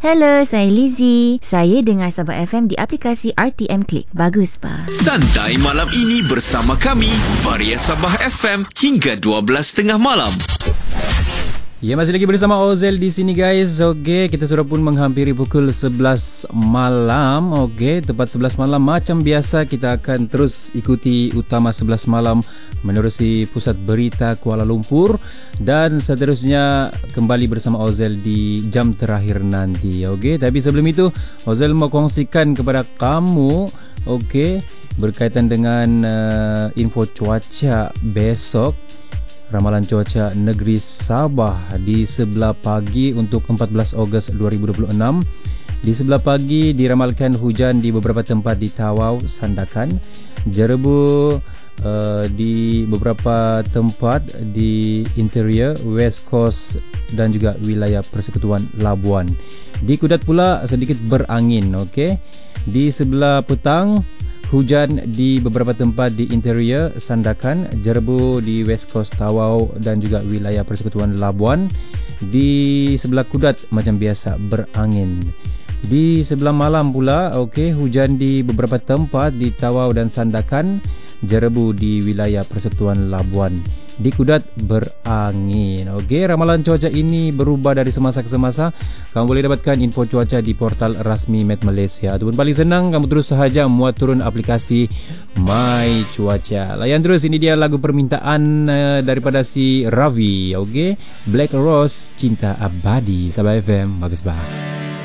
Hello, saya Lizzie. Saya dengar Sabah FM di aplikasi RTM Click. Bagus, Pak. Santai malam ini bersama kami, Varia Sabah FM hingga 12.30 malam. Ya, masih lagi bersama Ozel di sini guys. Okey, kita sudah pun menghampiri pukul 11 malam. Okey, tepat 11 malam macam biasa kita akan terus ikuti utama 11 malam menerusi pusat berita Kuala Lumpur dan seterusnya kembali bersama Ozel di jam terakhir nanti. Okey, tapi sebelum itu Ozel mau kongsikan kepada kamu okey berkaitan dengan info cuaca besok. Ramalan cuaca negeri Sabah di sebelah pagi untuk 14 Ogos 2026. Di sebelah pagi diramalkan hujan di beberapa tempat di Tawau, Sandakan, Jerebu, di beberapa tempat di interior West Coast dan juga wilayah Persekutuan Labuan. Di Kudat pula sedikit berangin. Okey. Di sebelah petang hujan di beberapa tempat di interior Sandakan, Jerebu, di West Coast Tawau dan juga wilayah Persekutuan Labuan. Di sebelah Kudat macam biasa berangin. Di sebelah malam pula okey, hujan di beberapa tempat di Tawau dan Sandakan, Jerebu di wilayah Persekutuan Labuan. Di Kudat berangin. Okey, ramalan cuaca ini berubah dari semasa ke semasa. Kamu boleh dapatkan info cuaca di portal rasmi Met Malaysia. Ataupun paling senang kamu terus sahaja muat turun aplikasi My Cuaca. Layan terus, ini dia lagu permintaan daripada si Ravi. Okey, Black Rose, Cinta Abadi. Sabah FM, bagus banget.